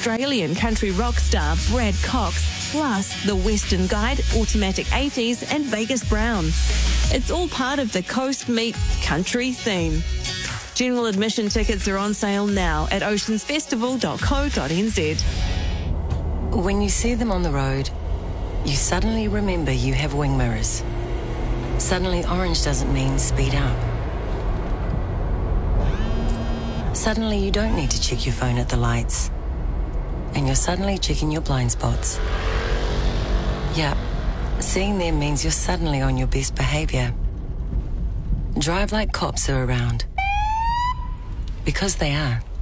Australian country rock star Brad Cox, plus the Western Guide, Automatic 80s and Vegas Brown. It's all part of the Coast Meet Country theme. General admission tickets are on sale now at oceansfestival.co.nz. When you see them on the road, you suddenly remember you have wing mirrors. Suddenly orange doesn't mean speed up. Suddenly you don't need to check your phone at the lights. And you're suddenly checking your blind spots. Yep, seeing them means you're suddenly on your best behaviour. Drive like cops are around. Because they are.